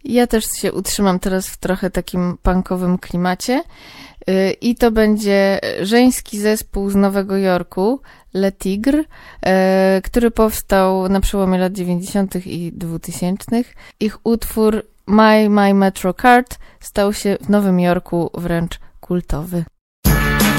Ja też się utrzymam teraz w trochę takim punkowym klimacie i to będzie żeński zespół z Nowego Jorku, Le Tigre, który powstał na przełomie lat 90. i 2000. Ich utwór My Metro Card stał się w Nowym Jorku wręcz kultowy.